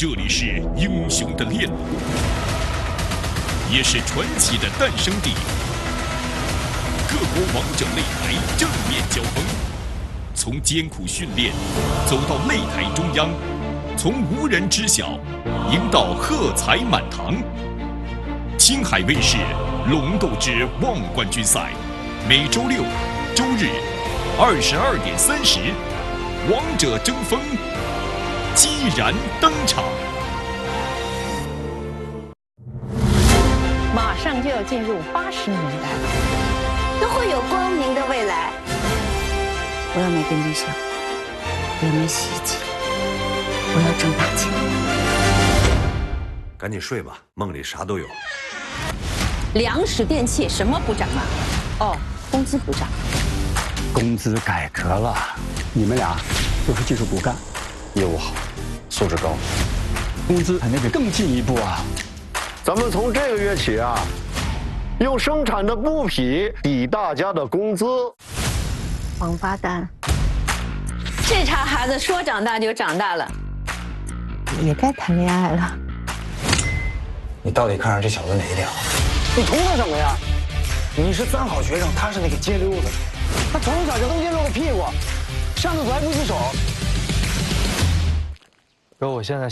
这里是英雄的炼炉，也是传奇的诞生地。各国王者擂台正面交锋，从艰苦训练走到擂台中央，从无人知晓赢到喝彩满堂。青海卫视《龙斗之望冠军赛》，每周六、周日22点30，王者争锋，激然登场。 马上就要进入80年代了， 都会有光明的未来。 我要买电冰箱，我要买洗衣机，我要挣大钱。 赶紧睡吧，梦里啥都有。 粮食电器什么不涨啊？哦，工资不涨。 工资改革了，你们俩都是技术骨干，业务好，素质高，工资肯定得更进一步啊。 咱们从这个月起啊，用生产的布匹抵大家的工资。 王八蛋！ 这茬孩子说长大就长大了， 也该谈恋爱了。 你到底看上这小子哪一点了？ 你图他什么呀？你是3好学生，他是那个街溜子，他从小就登街露个屁股，上厕所还不洗手。哥，我现在